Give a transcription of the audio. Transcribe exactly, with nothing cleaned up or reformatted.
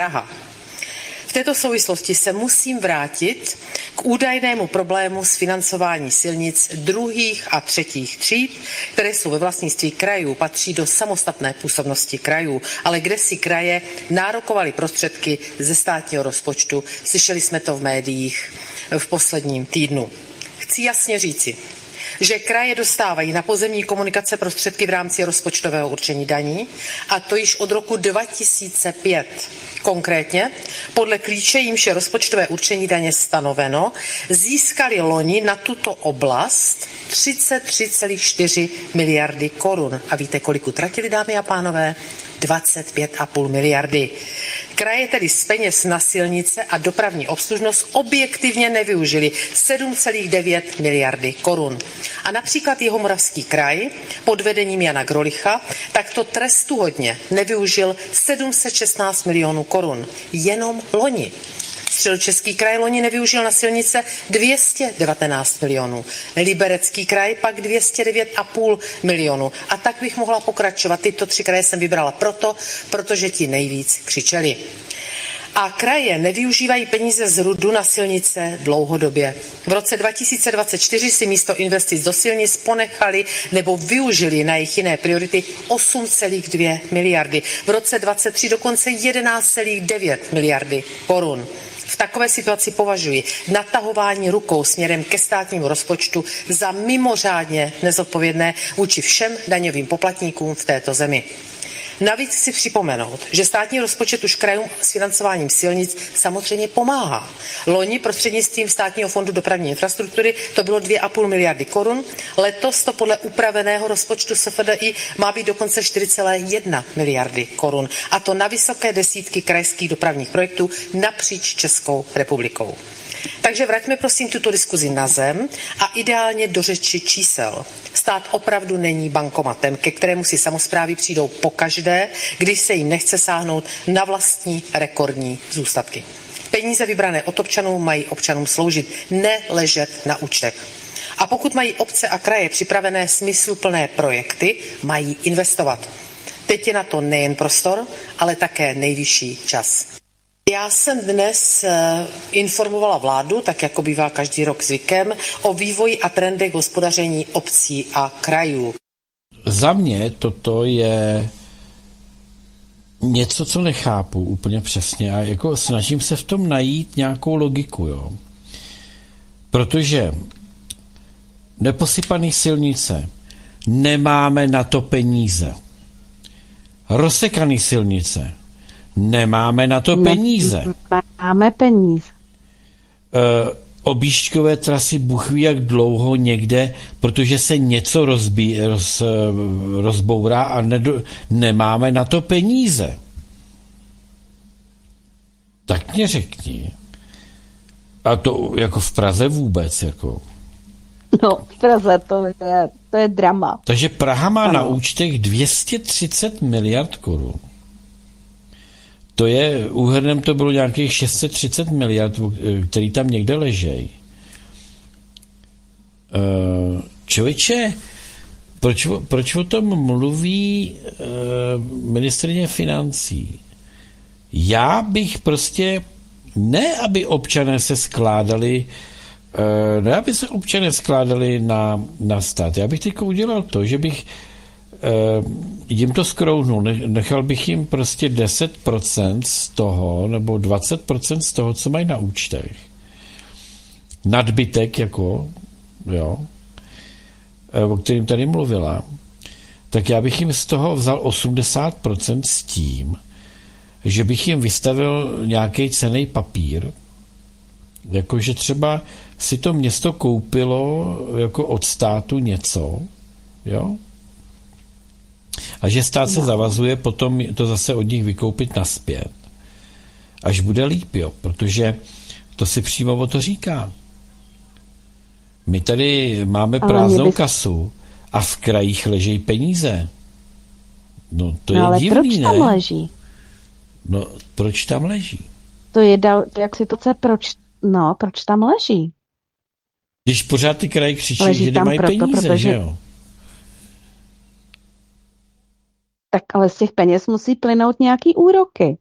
Praha. V této souvislosti se musím vrátit k údajnému problému s financováním silnic druhých a třetích tříd, které jsou ve vlastnictví krajů, patří do samostatné působnosti krajů, ale kde si kraje nárokovaly prostředky ze státního rozpočtu. Slyšeli jsme to v médiích v posledním týdnu. Chci jasně říci, že kraje dostávají na pozemní komunikace prostředky v rámci rozpočtového určení daní, a to již od roku dva tisíce pět. Konkrétně, podle klíče, jímž je rozpočtové určení daně stanoveno, získali loni na tuto oblast třicet tři celá čtyři miliardy korun. A víte, kolik utratili, dámy a pánové? dvacet pět celá pět miliardy. Kraje tedy z peněz na silnice a dopravní obslužnost objektivně nevyužili sedm celá devět miliardy korun. A například Jihomoravský kraj pod vedením Jana Grolicha takto trestuhodně nevyužil sedm set šestnáct milionů korun. Jenom loni. Středočeský kraj loni nevyužil na silnice dvě stě devatenáct milionů. Liberecký kraj pak dvě stě devět celá pět milionů. A tak bych mohla pokračovat. Tyto tři kraje jsem vybrala proto, protože ti nejvíc křičeli. A kraje nevyužívají peníze z RUDu na silnice dlouhodobě. V roce dva tisíce dvacet čtyři si místo investic do silnic ponechali nebo využili na jejich jiné priority osm celá dvě miliardy. V roce dvacet tři dokonce jedenáct celá devět miliardy korun. V takové situaci považuji natahování rukou směrem ke státnímu rozpočtu za mimořádně nezodpovědné vůči všem daňovým poplatníkům v této zemi. Navíc chci připomenout, že státní rozpočet už krajům s financováním silnic samozřejmě pomáhá. Loni prostřednictvím Státního fondu dopravní infrastruktury to bylo dvě celá pět miliardy korun, letos to podle upraveného rozpočtu S F D I má být dokonce čtyři celá jedna miliardy korun. A to na vysoké desítky krajských dopravních projektů napříč Českou republikou. Takže vraťme prosím tuto diskuzi na zem a ideálně do řeči čísel. Stát opravdu není bankomatem, ke kterému si samosprávy přijdou pokaždé, když se jim nechce sáhnout na vlastní rekordní zůstatky. Peníze vybrané od občanů mají občanům sloužit, ne ležet na účtech. A pokud mají obce a kraje připravené smysluplné projekty, mají investovat. Teď je na to nejen prostor, ale také nejvyšší čas. Já jsem dnes informovala vládu, tak jako bývá každý rok zvykem, o vývoji a trendech hospodaření obcí a krajů. Za mě toto je něco, co nechápu úplně přesně a jako snažím se v tom najít nějakou logiku, jo. Protože neposypané silnice, nemáme na to peníze. Rozsekané silnice, nemáme na to peníze. Máme peníze. E, objížďkové trasy Bůh ví jak dlouho někde, protože se něco rozbí, roz, rozbourá a nedo, nemáme na to peníze. Tak mě řekni. A to jako v Praze vůbec. Jako. No, v Praze to je, to je drama. Takže Praha má ano. na účtech dvě stě třicet miliard korun. To je, úhrnem to bylo nějakých šest set třicet miliard, který tam někde ležejí. Člověče, proč, proč o tom mluví ministryně financí? Já bych prostě, ne aby občané se skládali, ne aby se občané skládali na, na stát. Já bych teď udělal to, že bych jim to skrouhnul, nechal bych jim prostě deset procent z toho, nebo dvacet procent z toho, co mají na účtech. Nadbytek, jako, jo, o kterým tady mluvila, tak já bych jim z toho vzal osmdesát procent s tím, že bych jim vystavil nějaký cenný papír, jakože třeba si to město koupilo jako od státu něco, jo, a že stát se zavazuje potom to zase od nich vykoupit nazpět. Až bude líp, jo, protože to si přímo o to říká. My tady máme prázdnou bys... kasu a v krajích leží peníze. No to no, je ale divný, proč ne? tam leží? No, proč tam leží? To je dal, jak situace, proč, no, proč tam leží? Když pořád ty kraje křičí, leží že nemají proto, peníze, protože... že jo? Tak ale z těch peněz musí plynout nějaký úroky.